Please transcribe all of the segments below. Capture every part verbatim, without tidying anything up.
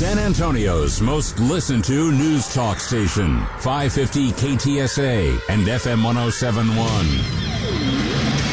San Antonio's most listened to news talk station, five fifty K T S A and F M one oh seven point one.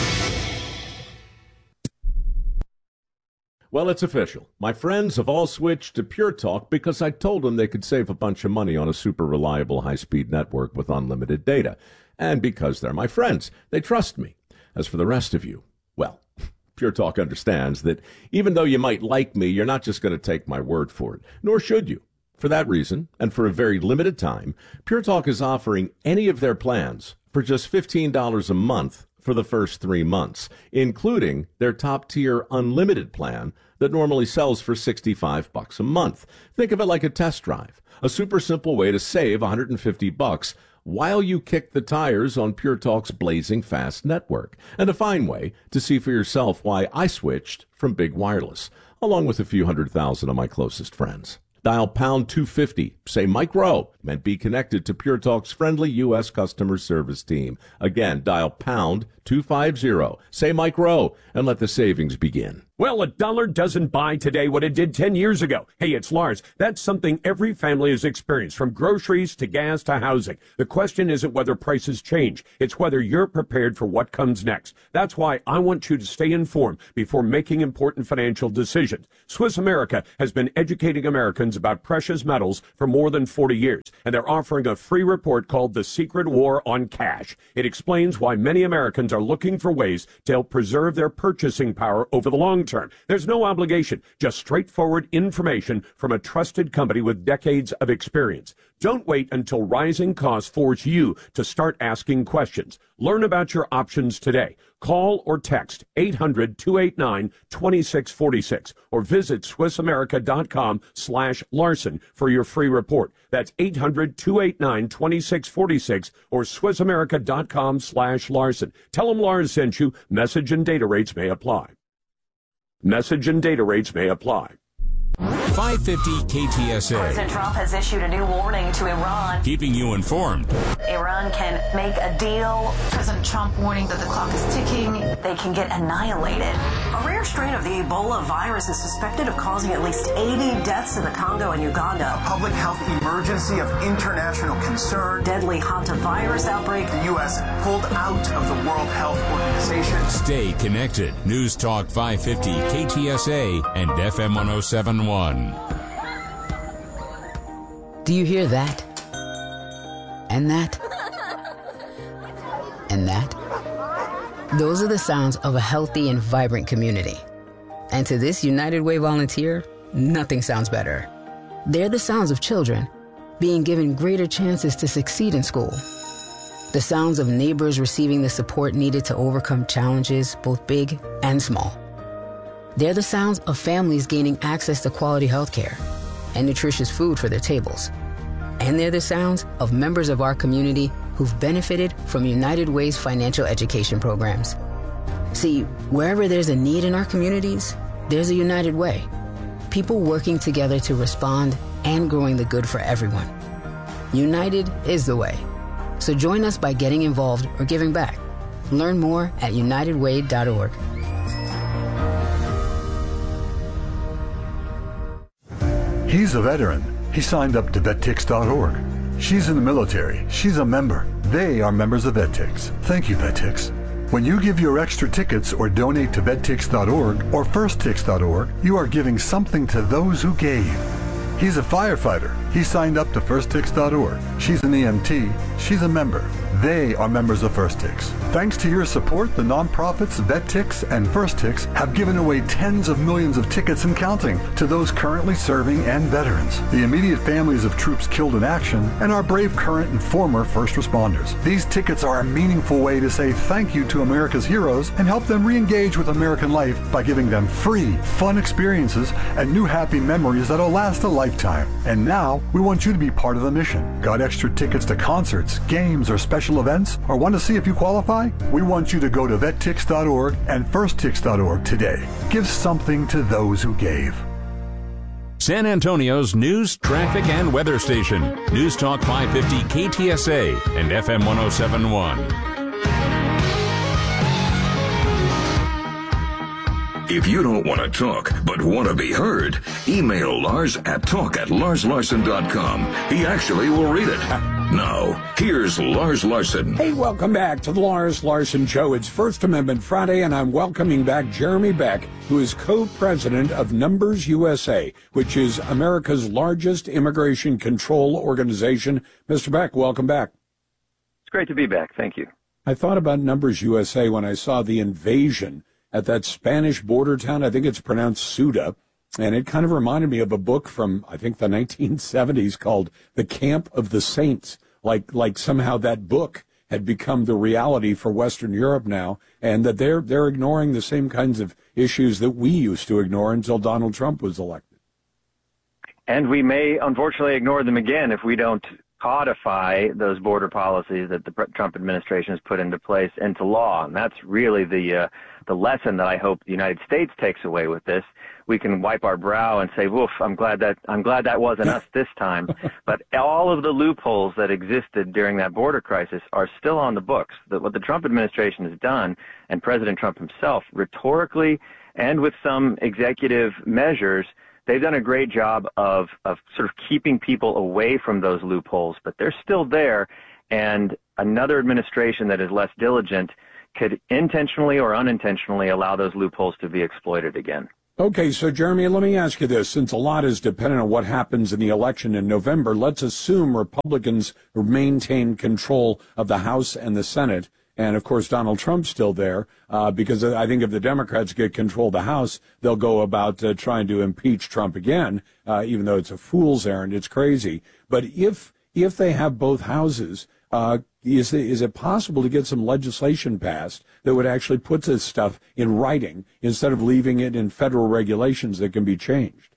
Well, it's official. My friends have all switched to Pure Talk because I told them they could save a bunch of money on a super reliable high-speed network with unlimited data. And because they're my friends, they trust me. As for the rest of you, well, Pure Talk understands that even though you might like me, you're not just going to take my word for it, nor should you. For that reason, and for a very limited time, Pure Talk is offering any of their plans for just fifteen dollars a month for the first three months, including their top-tier unlimited plan that normally sells for sixty-five bucks a month. Think of it like a test drive, a super simple way to save one hundred fifty bucks while you kick the tires on Pure Talk's blazing fast network, and a fine way to see for yourself why I switched from Big Wireless, along with a few hundred thousand of my closest friends. Dial pound two fifty, say Mike Rowe, and be connected to Pure Talk's friendly U S customer service team. Again, dial pound two fifty, say Mike Rowe, and let the savings begin. Well, a dollar doesn't buy today what it did ten years ago. Hey, it's Lars. That's something every family has experienced, from groceries to gas to housing. The question isn't whether prices change. It's whether you're prepared for what comes next. That's why I want you to stay informed before making important financial decisions. Swiss America has been educating Americans about precious metals for more than forty years, and they're offering a free report called The Secret War on Cash. It explains why many Americans are looking for ways to help preserve their purchasing power over the long term. There's no obligation, just straightforward information from a trusted company with decades of experience. Don't wait until rising costs force you to start asking questions. Learn about your options today. Call or text eight hundred, two eight nine, two six four six or visit SwissAmerica.com slash Larson for your free report. That's eight hundred, two eight nine, two six four six or SwissAmerica.com slash Larson. Tell them Lars sent you. Message and data rates may apply. Message and data rates may apply. five fifty K T S A. President Trump has issued a new warning to Iran. Keeping you informed. Iran can make a deal. President Trump warning that the clock is ticking. They can get annihilated. A rare strain of the Ebola virus is suspected of causing at least eighty deaths in the Congo and Uganda. A public health emergency of international concern. Deadly hantavirus outbreak. The U S pulled out of the World Health Organization. Stay connected. News Talk five fifty K T S A and F M one oh seven point one. Do you hear that? And that? And that? Those are the sounds of a healthy and vibrant community. And to this United Way volunteer, nothing sounds better. They're the sounds of children being given greater chances to succeed in school. The sounds of neighbors receiving the support needed to overcome challenges, both big and small. They're the sounds of families gaining access to quality health care and nutritious food for their tables. And they're the sounds of members of our community who've benefited from United Way's financial education programs. See, wherever there's a need in our communities, there's a United Way. People working together to respond and growing the good for everyone. United is the way. So join us by getting involved or giving back. Learn more at united way dot org. He's a veteran. He signed up to vet tix dot org. She's in the military. She's a member. They are members of VetTix. Thank you, VetTix. When you give your extra tickets or donate to vet tix dot org or first tix dot org, you are giving something to those who gave. He's a firefighter. He signed up to first tix dot org. She's an E M T. She's a member. They are members of FirstTix. Thanks to your support, the nonprofits VetTix and FirstTix have given away tens of millions of tickets and counting to those currently serving and veterans, the immediate families of troops killed in action, and our brave current and former first responders. These tickets are a meaningful way to say thank you to America's heroes and help them re-engage with American life by giving them free, fun experiences and new happy memories that'll last a lifetime. And now, we want you to be part of the mission. Got extra tickets to concerts, games, or special events, or want to see if you qualify? We want you to go to vet tix dot org and first tix dot org today. Give something to those who gave. San Antonio's news, traffic, and weather station. News Talk five fifty K T S A and F M one oh seven point one. If you don't want to talk, but want to be heard, email Lars at talk at lars larson dot com. He actually will read it. Now, here's Lars Larson. Hey, welcome back to the Lars Larson Show. It's First Amendment Friday, and I'm welcoming back Jeremy Beck, who is co-president of Numbers U S A, which is America's largest immigration control organization. Mister Beck, welcome back. It's great to be back. Thank you. I thought about Numbers U S A when I saw the invasion at that Spanish border town. I think it's pronounced Ceuta. And it kind of reminded me of a book from, I think, the nineteen seventies called The Camp of the Saints. Like, like somehow that book had become the reality for Western Europe now, and that they're, they're ignoring the same kinds of issues that we used to ignore until Donald Trump was elected. And we may, unfortunately, ignore them again if we don't codify those border policies that the Trump administration has put into place into law. And that's really the uh, the lesson that I hope the United States takes away with this. We can wipe our brow and say, "Woof! I'm glad that I'm glad that wasn't us this time." But all of the loopholes that existed during that border crisis are still on the books. That what the Trump administration has done, and President Trump himself, rhetorically and with some executive measures, they've done a great job of, of sort of keeping people away from those loopholes, but they're still there, and another administration that is less diligent could intentionally or unintentionally allow those loopholes to be exploited again. Okay, so Jeremy, let me ask you this. Since a lot is dependent on what happens in the election in November, let's assume Republicans maintain control of the House and the Senate. And, of course, Donald Trump's still there, uh, because I think if the Democrats get control of the House, they'll go about uh, trying to impeach Trump again, uh, even though it's a fool's errand. It's crazy. But if if they have both houses, uh, is, is it possible to get some legislation passed that would actually put this stuff in writing instead of leaving it in federal regulations that can be changed?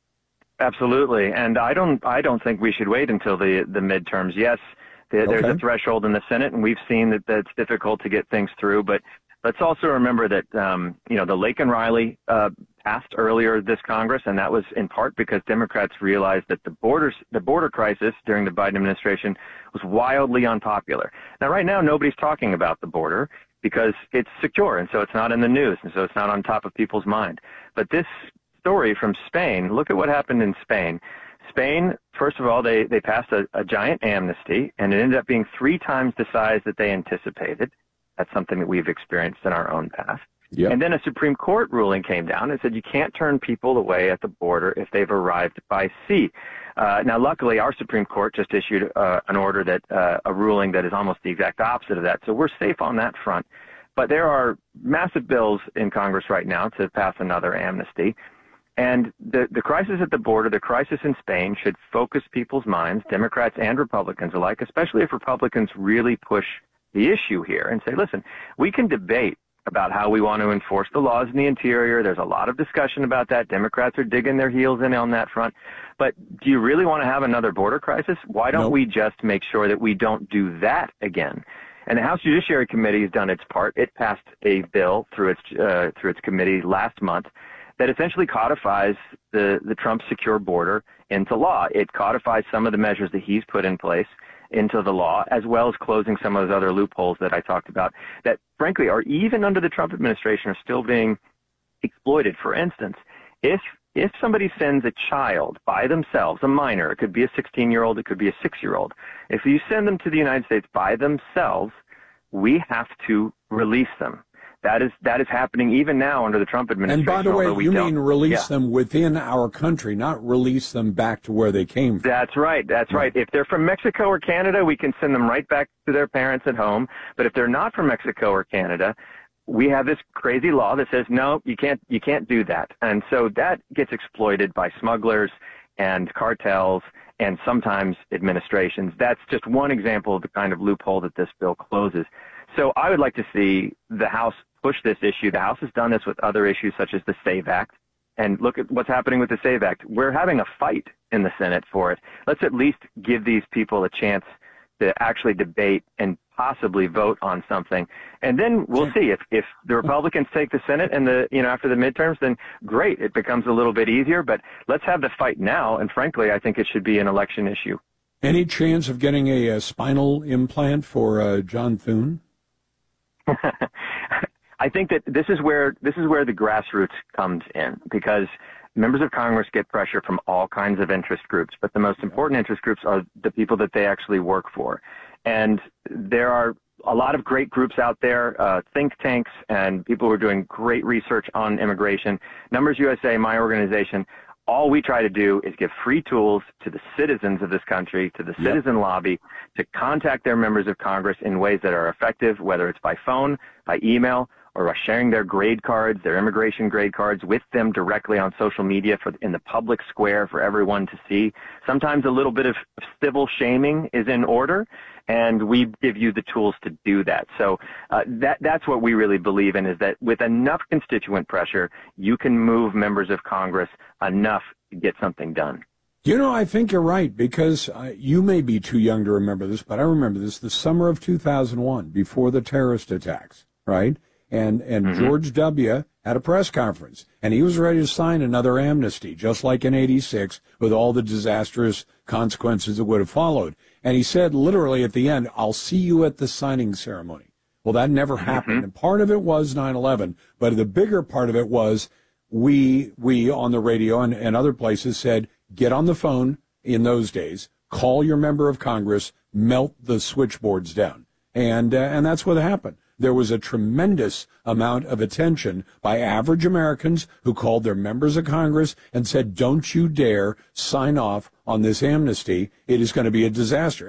Absolutely. And I don't I don't think we should wait until the, the midterms. Yes. There's okay. a threshold in the Senate, and we've seen that that's difficult to get things through. But let's also remember that, um, you know, the Lake and Riley uh, passed earlier this Congress, and that was in part because Democrats realized that the borders, the border crisis during the Biden administration was wildly unpopular. Now, right now, nobody's talking about the border because it's secure, and so it's not in the news, and so it's not on top of people's mind. But this story from Spain, look at what happened in Spain. Spain, first of all, they, they passed a, a giant amnesty, and it ended up being three times the size that they anticipated. That's something that we've experienced in our own past. Yep. And then a Supreme Court ruling came down and said you can't turn people away at the border if they've arrived by sea. Uh, now, luckily, our Supreme Court just issued uh, an order that uh, a ruling that is almost the exact opposite of that. So we're safe on that front. But there are massive bills in Congress right now to pass another amnesty. And the, the crisis at the border, the crisis in Spain, should focus people's minds, Democrats and Republicans alike, especially if Republicans really push the issue here and say, listen, we can debate about how we want to enforce the laws in the interior. There's a lot of discussion about that. Democrats are digging their heels in on that front. But do you really want to have another border crisis? Why don't nope. we just make sure that we don't do that again? And the House Judiciary Committee has done its part. It passed a bill through its uh, through its committee last month that essentially codifies the, the Trump secure border into law. It codifies some of the measures that he's put in place into the law, as well as closing some of those other loopholes that I talked about that, frankly, are even under the Trump administration are still being exploited. For instance, if if somebody sends a child by themselves, a minor, it could be a sixteen-year-old, it could be a six-year-old, if you send them to the United States by themselves, we have to release them. That is that is happening even now under the Trump administration. And by the way, you mean release yeah. them within our country, not release them back to where they came from. That's right. That's right. right. If they're from Mexico or Canada, we can send them right back to their parents at home. But if they're not from Mexico or Canada, we have this crazy law that says, no, you can't you can't do that. And so that gets exploited by smugglers and cartels and sometimes administrations. That's just one example of the kind of loophole that this bill closes. So I would like to see the House push this issue. The House has done this with other issues such as the SAVE Act. And look at what's happening with the SAVE Act. We're having a fight in the Senate for it. Let's at least give these people a chance to actually debate and possibly vote on something. And then we'll see if, if the Republicans take the Senate and the, you know, after the midterms, then great. It becomes a little bit easier, but let's have the fight now. And frankly, I think it should be an election issue. Any chance of getting a, a spinal implant for uh, John Thune? I think that this is where this is where the grassroots comes in, because members of Congress get pressure from all kinds of interest groups, but the most important interest groups are the people that they actually work for. And there are a lot of great groups out there, uh, think tanks and people who are doing great research on immigration. Numbers U S A, my organization, all we try to do is give free tools to the citizens of this country, to the citizen yep. lobby, to contact their members of Congress in ways that are effective, whether it's by phone, by email, or by sharing their grade cards, their immigration grade cards with them directly on social media for in the public square for everyone to see. Sometimes a little bit of civil shaming is in order, and we give you the tools to do that. So uh, that that's what we really believe in, is that with enough constituent pressure, you can move members of Congress enough to get something done. You know, I think you're right, because uh, you may be too young to remember this, but I remember this, the summer of two thousand one, before the terrorist attacks, right? And and mm-hmm. George W. had a press conference, and he was ready to sign another amnesty, just like in eighty-six, with all the disastrous consequences that would have followed. And he said literally at the end, "I'll see you at the signing ceremony." Well, that never happened. Mm-hmm. And part of it was nine eleven, but the bigger part of it was we, we on the radio and, and other places said, get on the phone in those days, call your member of Congress, melt the switchboards down. And, uh, and that's what happened. There was a tremendous amount of attention by average Americans who called their members of Congress and said, don't you dare sign off on this amnesty. It is going to be a disaster.